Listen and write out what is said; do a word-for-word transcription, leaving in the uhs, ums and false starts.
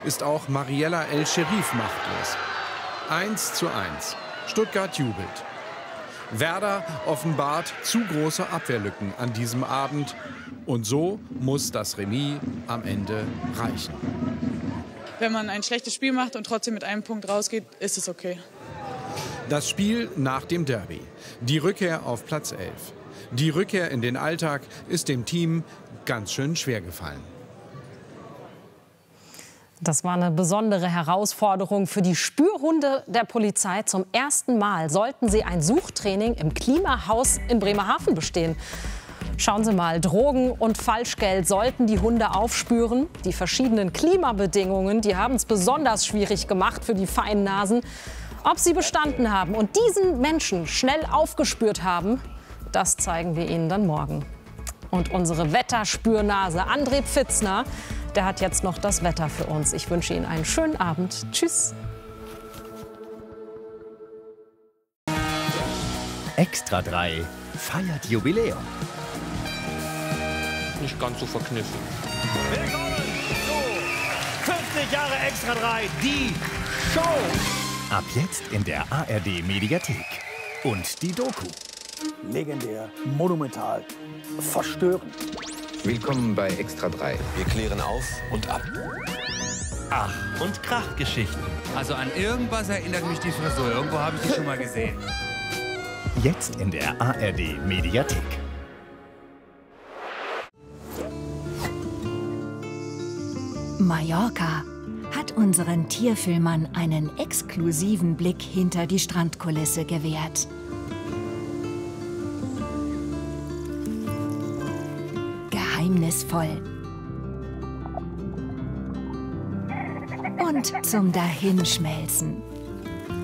ist auch Mariella El Sherif machtlos. eins zu eins. Stuttgart jubelt. Werder offenbart zu große Abwehrlücken an diesem Abend. Und so muss das Remis am Ende reichen. Wenn man ein schlechtes Spiel macht und trotzdem mit einem Punkt rausgeht, ist es okay. Das Spiel nach dem Derby. Die Rückkehr auf Platz elf. Die Rückkehr in den Alltag ist dem Team ganz schön schwer gefallen. Das war eine besondere Herausforderung für die Spürhunde der Polizei. Zum ersten Mal sollten sie ein Suchtraining im Klimahaus in Bremerhaven bestehen. Schauen Sie mal, Drogen und Falschgeld sollten die Hunde aufspüren. Die verschiedenen Klimabedingungen, die haben es besonders schwierig gemacht für die feinen Nasen. Ob sie bestanden haben und diesen Menschen schnell aufgespürt haben, das zeigen wir Ihnen dann morgen. Und unsere Wetterspürnase André Pfitzner, der hat jetzt noch das Wetter für uns. Ich wünsche Ihnen einen schönen Abend. Tschüss. Extra drei feiert Jubiläum. Nicht ganz so verkniffen. Willkommen zu fünfzig Jahre Extra drei, die Show. Ab jetzt in der A R D Mediathek. Und die Doku. Legendär, monumental, verstörend. Willkommen bei Extra drei. Wir klären auf und ab. Ach, und Krachgeschichten. Also an irgendwas erinnert mich die Frisur. Irgendwo habe ich die schon mal gesehen. Jetzt in der A R D Mediathek. Mallorca hat unseren Tierfilmern einen exklusiven Blick hinter die Strandkulisse gewährt. Geheimnisvoll und zum Dahinschmelzen.